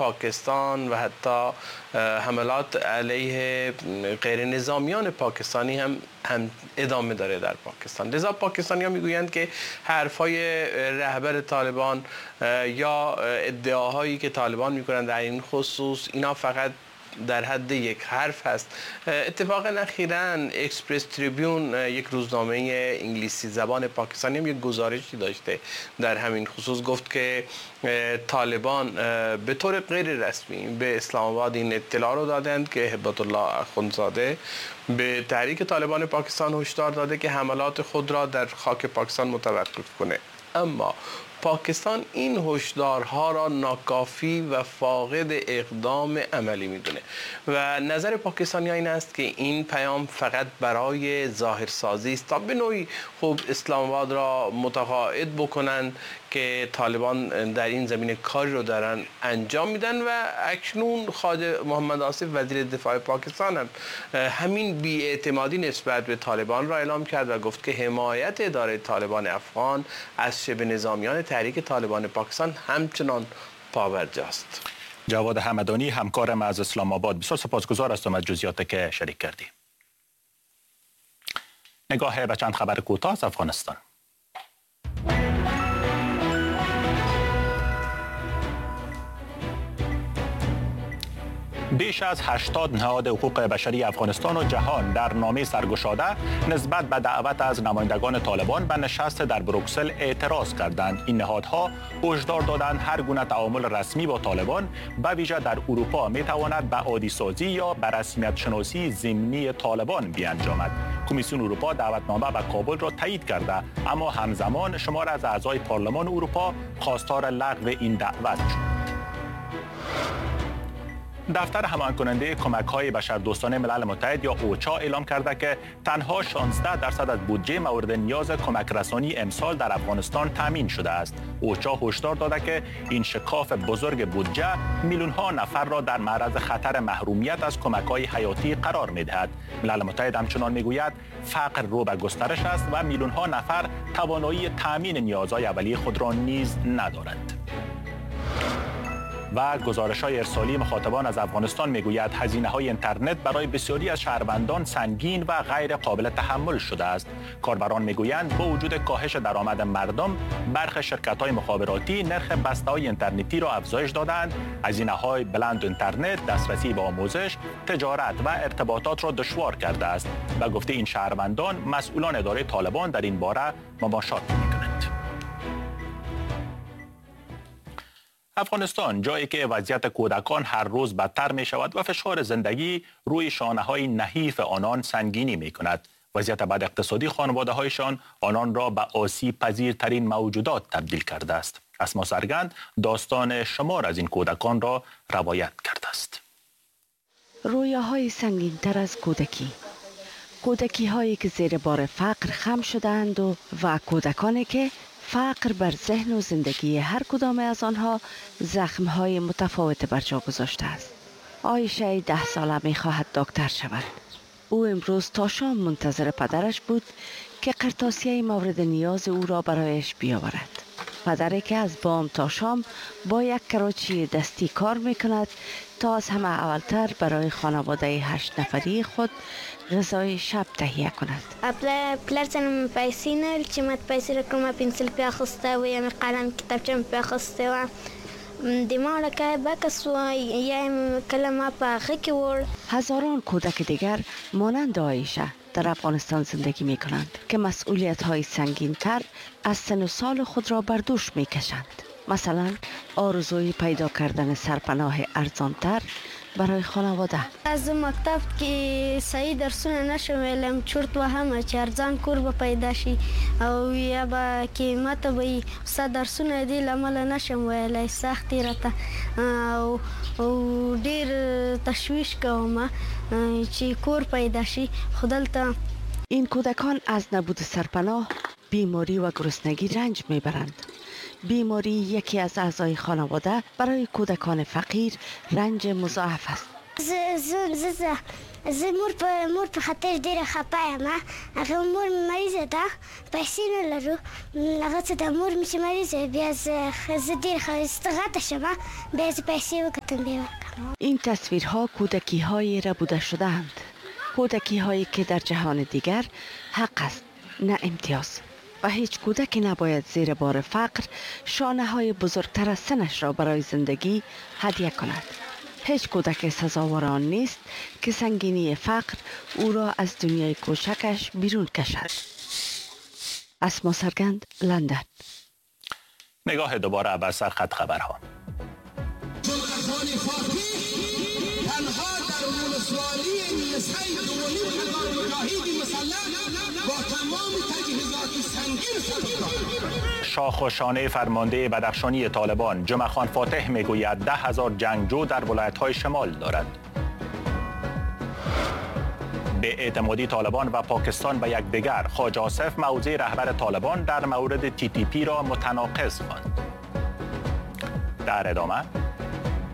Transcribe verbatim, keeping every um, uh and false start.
پاکستان و حتی حملات علیه غیر نظامیان پاکستانی هم هم ادامه داره در پاکستان. لذا پاکستانی ها میگویند که حرفای رهبر طالبان یا ادعاهایی که طالبان میکنند در این خصوص اینا فقط در حد یک حرف هست. اتفاقا اخیراً اکسپرس تریبیون یک روزنامه انگلیسی زبان پاکستانی هم یک گزارشی داشته در همین خصوص، گفت که طالبان به طور غیر رسمی به اسلام آباد این اطلاع رو دادند که هبت الله اخوندزاده به تحریک طالبان پاکستان هشدار داده که حملات خود را در خاک پاکستان متوقف کنه. اما پاکستان این هشدارها را ناکافی و فاقد اقدام عملی میدونه و نظر پاکستانی‌ها این است که این پیام فقط برای ظاهرسازی است تا به نوعی خوب اسلام آباد را متقاعد بکنند که طالبان در این زمینه کاری رو دارن انجام میدن. و اکنون خواجه محمد آصف وزیر دفاع پاکستان هم همین بی‌اعتمادی نسبت به طالبان را اعلام کرد و گفت که حمایت اداره طالبان افغان از شبه نظامیان تحریک طالبان پاکستان همچنان پابرجاست. جواد همدانی همکارم از اسلام آباد، بسیار سپاسگزار هستم از جزئیاتی که شریک کردی. نگاه به چند خبر کوتاه از افغانستان. بیش از هشتاد نهاد حقوق بشری افغانستان و جهان در نامه سرگشاده نسبت به دعوت از نمایندگان طالبان به نشست در بروکسل اعتراض کردند. این نهادها هشدار دادند هر گونه تعامل رسمی با طالبان به ویژه در اروپا می تواند به عادی سازی یا به رسمیت شناسی ضمنی طالبان بیانجامد. کمیسیون اروپا دعوتنامه به کابل را تایید کرده، اما همزمان شمار از اعضای پارلمان اروپا خواستار لغو این دعوت شد. دفتر هماهنگ کننده کمک‌های بشردوستانه ملل متحد یا اوچا اعلام کرده که تنها شانزده درصد از بودجه مورد نیاز کمک رسانی امسال در افغانستان تامین شده است. اوچا هشدار داده که این شکاف بزرگ بودجه میلیون‌ها نفر را در معرض خطر محرومیت از کمک‌های حیاتی قرار می‌دهد. ملل متحد همچنان می‌گوید فقر رو به گسترش است و میلیون‌ها نفر توانایی تامین نیازهای اولیه خود را نیز ندارند. و گزارش‌های ارسالی مخاطبان از افغانستان میگوید هزینه‌های اینترنت برای بسیاری از شهروندان سنگین و غیر قابل تحمل شده است. کاربران میگویند با وجود کاهش درآمد مردم، برخی شرکت‌های مخابراتی نرخ بسته‌های اینترنتی را افزایش دادند. هزینه‌های بلند اینترنت دسترسی به آموزش، تجارت و ارتباطات را دشوار کرده است. و گفته این شهروندان مسئولان اداره طالبان در این باره مماشات می‌کنند. افغانستان جایی که وضعیت کودکان هر روز بدتر می شود و فشار زندگی روی شانه های نحیف آنان سنگینی می کند. وضعیت بد اقتصادی خانواده هایشان آنان را به آسیب پذیرترین موجودات تبدیل کرده است. اسما سرگند داستان شمار از این کودکان را روایت کرده است. رویاهای سنگین تر از کودکی، کودکی هایی که زیر بار فقر خم شدند و و کودکانی که فقر بر ذهن و زندگی هر کدام از آنها زخم‌های متفاوت بر جا گذاشته است. عایشه ده ساله می خواهد دکتر شود. او امروز تا شام منتظر پدرش بود که قرطاسیه مورد نیاز او را برایش بیاورد. پدری که از بام تا شام با یک کراچی دستی کار می کند تا از همه اولتر برای خانواده هشت نفری خود غذای شب تهیه کند. پلر زنم پیسې نه چې ماته پیسې راکړه، ما پنسل پې اخیستی و یا مې قلم کتابچه مې پې اخیستی وه، د ما لکه بکس و یا یې کله ما په هغه کې وړ. هزاران کودک دیگر مانند عایشه در افغانستان زندگی می کنند که مسئولیت های سنگین تر از سن و سال خود را بر دوش می کشند. مثلا آرزوی پیدا کردن سرپناه ارزانتر برای خانواده. از مکتب که صحیح درسونه نشم ویلم چرت و همه چې ارزان کور به پیدا شي او یا به که ماته به څه درسونه دي لامله نشم ویلی سختې راته او او ډېر تشویش کوم چې کور پیدا شي. خو دلته این کودکان از نبود سرپناه، بیماری و گرسنگی رنج میبرند. بیماری یکی از اعضای خانواده برای کودکان فقیر رنج مضاعف است. ز ز ز زه مور په مور په خاطر ډېره خفه یم. هغه مور مې مریضه ده، پیسې نه لرو. هغه څه ده مور مې چې مریضه بیا زه زه ډېر غټه شم بیا زه پیسې وکتم بیا ورکم. این تصویرها کودکی های ربوده شده‌اند. کودکی هایی که در جهان دیگر حق است نه امتیاز و هیچ کودکی نباید زیر بار فقر شانه های بزرگتر از سنش را برای زندگی هدیه کند. هیچ کودک سزاوار آن نیست که سنگینی فقر او را از دنیای کوچکش بیرون کشد. اسما سرگند، لندن. نگاه دوباره به سرخط خبرها. شاخ و شانه فرمانده بدخشانی طالبان جمعه خان فاتح میگوید ده هزار جنگجو در ولایت‌های شمال دارد. به اعتمادی طالبان و پاکستان به یکدیگر، خواجه آصف موضع رهبر طالبان در مورد تی تی پی را متناقض خواند. در ادامه